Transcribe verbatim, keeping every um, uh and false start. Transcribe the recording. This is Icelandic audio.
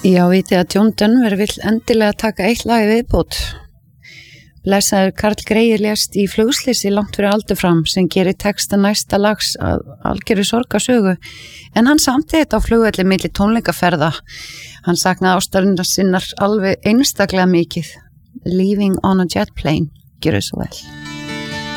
Já, vitið að John Denver vill endilega taka eitt lag í viðbót. Blessaður Karl Grey lést í flugslysi langt fyrir aldur fram sem gerir texta næsta lags að algjöru sorgarsögu, en hann samti þetta á flugvelli milli tónleikaferða. Hann saknaði ástarinnar sinnar alveg einstaklega mikið. Leaving on a jet plane, gjörðu svo vel.